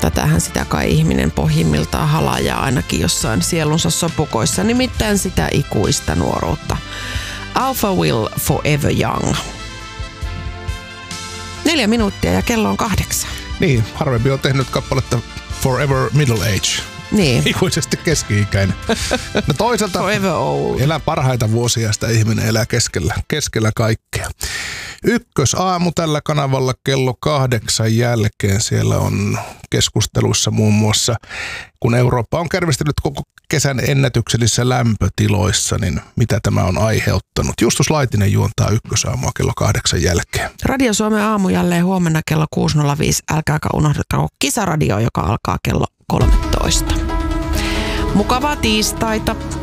Tätähän sitä kai ihminen pohjimmiltaan halajaa ainakin jossain sielunsa sopukoissa, nimittäin sitä ikuista nuoruutta. Alpha Will Forever Young. 4 minuuttia ja kello on 8. Niin, harvempi on tehnyt kappaletta Forever Middle Age. Niin. Ikuisesti keski-ikäinen. No toisaalta elää parhaita vuosia, sitä ihminen elää keskellä kaikkea. Ykkösaamu tällä kanavalla kello 8 jälkeen. Siellä on keskusteluissa muun muassa, kun Eurooppa on kärvistellyt koko kesän ennätyksellisissä lämpötiloissa, niin mitä tämä on aiheuttanut. Justus Laitinen juontaa ykkösaamua kello 8 jälkeen. Radio Suomen aamu jälleen huomenna kello 6.05. Älkääkä unohdetako Kisaradio, joka alkaa kello 13. Mukavaa tiistaita.